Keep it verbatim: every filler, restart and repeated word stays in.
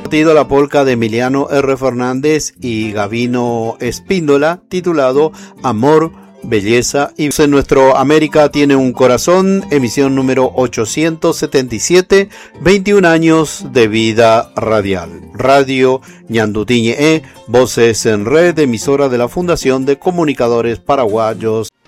compartido la polca de Emiliano R. Fernández y Gavino Espíndola, titulado Amor, Belleza y en nuestro América tiene un corazón, emisión número ochocientos setenta y siete, veintiún años de vida radial. Radio Ñandutiñe, Voces en Red, emisora de la Fundación de Comunicadores Paraguayos.